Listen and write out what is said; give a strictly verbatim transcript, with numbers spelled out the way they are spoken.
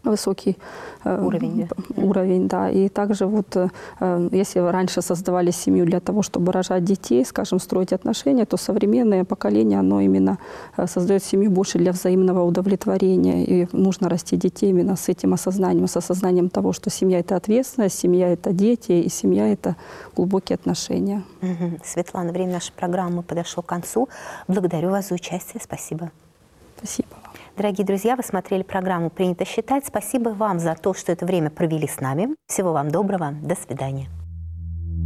высокий уровень, да. уровень, да. И также вот, если раньше создавали семью для того, чтобы рожать детей, скажем, строить отношения, то современное поколение, оно именно создает семью больше для взаимного удовлетворения. И нужно расти детей именно с этим осознанием, с осознанием того, что семья – это ответственность, семья – это дети, и семья – это глубокие отношения. Угу. Светлана, время нашей программы подошло к концу. Благодарю вас за участие. Спасибо. Спасибо. Дорогие друзья, вы смотрели программу «Принято считать». Спасибо вам за то, что это время провели с нами. Всего вам доброго. До свидания.